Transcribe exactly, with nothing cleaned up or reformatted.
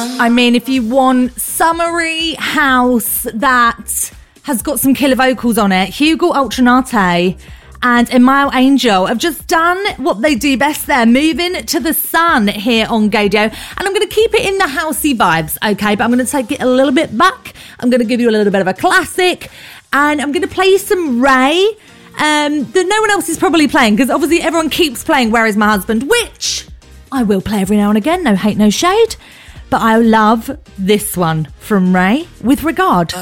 I mean, if you want summery house that has got some killer vocals on it, Hugo Ultranate and Emile Angel have just done what they do best there, moving to the sun here on Gaydio. And I'm going to keep it in the housey vibes, okay? But I'm going to take it a little bit back. I'm going to give you a little bit of a classic. And I'm going to play some Ray um, that no one else is probably playing, because obviously everyone keeps playing Where Is My Husband, which I will play every now and again. No hate, no shade. But I love this one from Ray, With Regard.